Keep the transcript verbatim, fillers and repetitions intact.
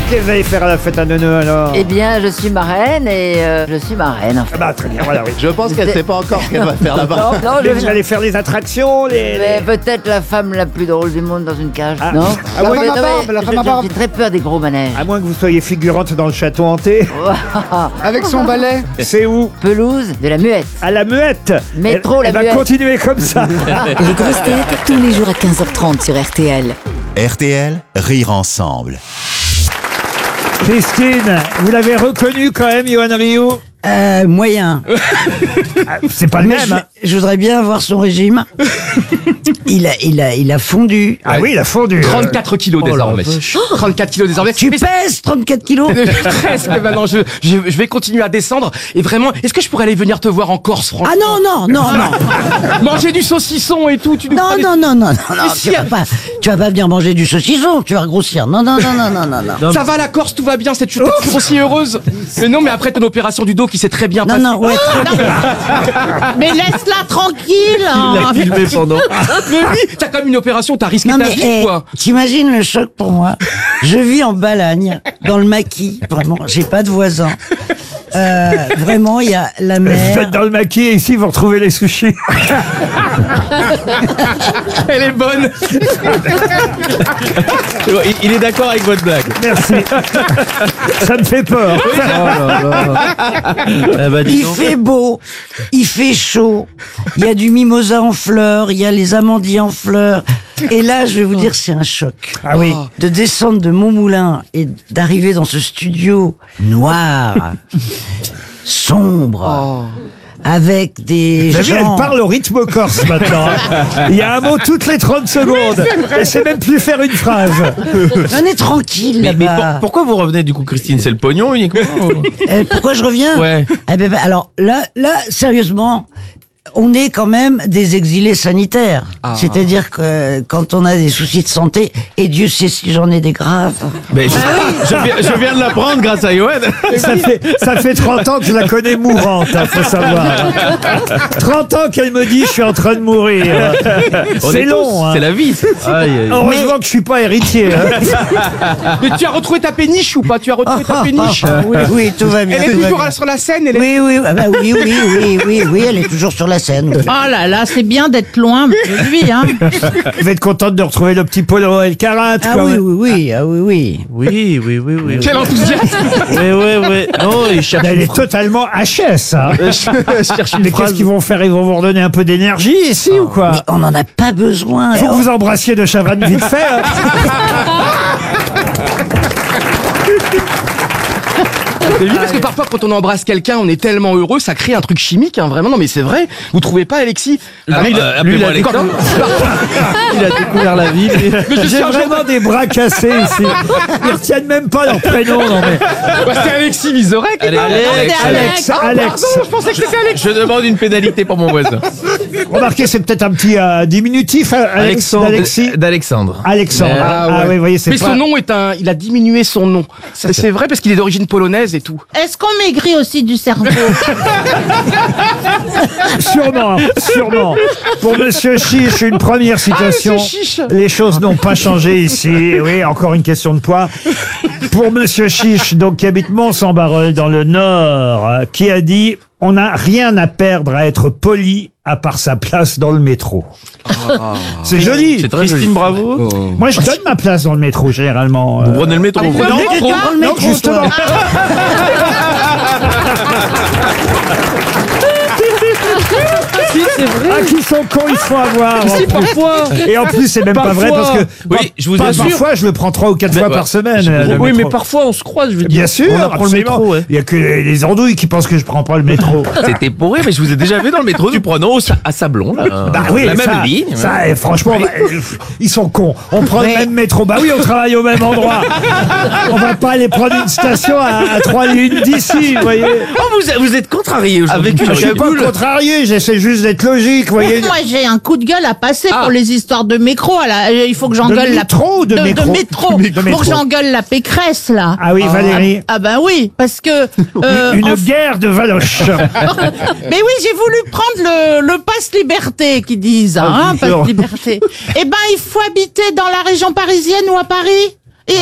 Qu'est-ce que vous allez faire à la fête à Neuneu alors? Eh bien, je suis marraine et euh, je suis marraine. En fait. Ah bah très bien, voilà, oui. Je pense qu'elle sait pas encore ce qu'elle va faire là-bas. Non, non, Mais je vous allez faire les attractions, les... Mais peut-être la femme la plus drôle du monde dans une cage, Ah. non? Ah Non, ouais, mais la non, barbe, mais la je- femme à barbe. J'ai très peur des gros manèges. À moins que vous soyez figurante dans le château hanté. Avec son balai. C'est où? Pelouse de la Muette. À la Muette. Métro, elle, la elle va Muette. continuer comme ça. Les grosses têtes, tous les jours à quinze heures trente sur R T L. R T L, rire ensemble. Christine, vous l'avez reconnu quand même, Yoann Rioux? Euh, moyen. Ah, c'est pas le Mais même. je, hein. je voudrais bien voir son régime. Il a, il a, il a fondu. Ah oui, il a fondu. trente-quatre kilos désormais. trente-quatre kilos désormais. Tu pèses trente-quatre kilos. Presque maintenant, je, je, je vais continuer à descendre. Et vraiment, est-ce que je pourrais aller venir te voir en Corse, franchement? Ah non, non, non, non. Manger du saucisson et tout, tu nous Non, ferais des- non, non, non, non, non, Mais tu si, vas pas, tu vas pas venir manger du saucisson, tu vas grossir. Non, non, non, non, non, non, non. Ça va la Corse, tout va bien, c'est toujours toujours aussi heureuse. Mais non, mais après ton opération du dos qui s'est très bien Non, passée. non, ouais, très bien. Mais laisse-la tranquille hein. filmé pendant. Mais oui, t'as quand même une opération, t'as risqué Non, ta mais, vie, eh, quoi. t'imagines le choc pour moi. Je vis en Balagne, dans le maquis, vraiment, j'ai pas de voisins. Euh, vraiment, il y a la Vous mer. êtes dans le maquis et ici vous retrouvez les sushis. Elle est bonne. Il, il est d'accord avec votre blague. Merci. Ça me fait peur. Eh bah, dis Il donc. fait beau, il fait chaud, il y a du mimosa en fleurs, il y a les amandiers en fleurs. Et là, je vais vous dire, c'est un choc. Ah oui. De descendre de Montmoulin et d'arriver dans ce studio noir, sombre, avec des Vous avez vu, gens... elle parle au rythme corse maintenant. hein. Il y a un mot toutes les trente secondes. Elle sait même plus faire une phrase. On est tranquille Mais, mais là-bas. pour- pourquoi vous revenez du coup, Christine? C'est le pognon uniquement ou- Euh, pourquoi je reviens? Ouais. Eh ben, ben, alors là, là, sérieusement, on est quand même des exilés sanitaires. C'est-à-dire que euh, quand on a des soucis de santé, et Dieu sait si j'en ai des graves. Mais je, je viens, je viens de l'apprendre grâce à Yoann. Ça fait, ça fait trente ans que je la connais mourante, hein, faut savoir. trente ans qu'elle me dit je suis en train de mourir. On C'est est long. tous, hein. C'est la vie. Aïe, aïe. Heureusement que je suis pas héritier. hein. Mais tu as retrouvé ta péniche ou pas? Tu as retrouvé ta péniche? oui, oui, tout va bien. Elle est tout va toujours bien. sur la scène, elle est... Oui, oui, ah bah oui, oui, oui, oui, oui, elle est toujours sur la scène. oui. Oh là là, c'est bien d'être loin de lui, hein. Vous êtes contente de retrouver le petit Polo Elkarat. Ah quand oui, même. oui, oui, ah oui, oui. Oui, oui, oui, oui. Quel enthousiasme. Oui, oui, oui. Non, il cherche Elle une est phrase. totalement H S. Hein. Je cherche une Mais phrase. qu'est-ce qu'ils vont faire? Ils vont vous redonner un peu d'énergie ici ou quoi? Mais on n'en a pas besoin. Faut que Oh, vous embrassiez de Chavannes vite fait. hein. Mais oui, parce que parfois, quand on embrasse quelqu'un, on est tellement heureux, ça crée un truc chimique, hein, vraiment. Non, mais c'est vrai. Vous trouvez pas, Alexis? Ah, Lui, il a- euh, lui, il a appelez-moi découvert- Il a découvert la vie. lui. Mais je suis J'ai un jour- vraiment des bras cassés ici. Ils retiennent même pas leur prénom. Non mais Bah, c'est Alexis Vizorek. Allez, Alex, c'est Alex, Alex. Je pensais que c'était Alex. Je demande une pénalité pour mon voisin. Remarquez, c'est peut-être un petit euh, diminutif, euh, Alex, Alexandre. d'Alexis. D'Alexandre. Alexandre. Ah, Ah, ouais. oui, vous voyez, c'est Mais pas... son nom est un. Il a diminué son nom. C'est c'est vrai parce qu'il est d'origine polonaise et tout. Est-ce qu'on maigrit aussi du cerveau? Sûrement, sûrement. Pour Monsieur Chiche, une première citation. Ah, Monsieur Chiche. Les choses n'ont pas changé ici. Oui, encore une question de poids. Pour Monsieur Chiche, donc qui habite Mont-Saint-Barreul dans le Nord, euh, qui a dit « On n'a rien à perdre à être poli à part sa place dans le métro. » C'est joli. C'est très Christine, bravo. Moi, je donne ma place dans le métro généralement. Vous Euh, prenez le métro. vous vous. prenez non, le métro non, Dans le non, métro, justement. toi. Si, c'est vrai. Ah, qui sont cons, ils se font avoir. en Si, plus. parfois. Et en plus, c'est même pas vrai parce que Oui, je vous pas- assure. parfois, je le prends trois ou quatre Mais fois ouais. par semaine. Je euh, le Oui, mais métro. parfois on se croise, je veux dire. Bien sûr, On apprend le absolument. métro, ouais. Il y a que les, les andouilles qui pensent que je prends pas le métro. C'était pour rire, mais je vous ai déjà vu dans le métro du Pronos à Sablon, là. Bah oui, la même ça, ligne. ça, eh, franchement, bah, euh, ils sont cons. On prend le même métro. Bah oui, on travaille au même endroit. On va pas aller prendre une station à, à trois lignes d'ici, vous voyez. Oh, vous, vous êtes contrarié aujourd'hui. Je suis pas contrarié, j'essaie juste d'être logique, vous voyez. Moi, j'ai un coup de gueule à passer Ah. pour les histoires de métro. À la- Il faut que j'engueule De la métro ou de métro de métro. De métro. Pour que j'engueule la Pécresse là. Ah oui, Valérie. Ah ben oui, parce que euh, Une en- guerre de Valoche. mais oui, j'ai voulu prendre le, le passe liberté qu'ils disent, hein, Ah, passe sûr. liberté. Eh ben, il faut habiter dans la région parisienne ou à Paris.